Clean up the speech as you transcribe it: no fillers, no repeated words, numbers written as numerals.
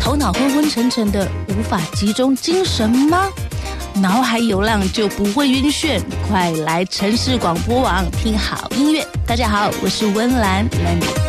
头脑昏昏沉沉的，无法集中精神吗？脑海有浪就不会晕眩，快来城市广播网听好音乐。大家好，我是温岚 Landy。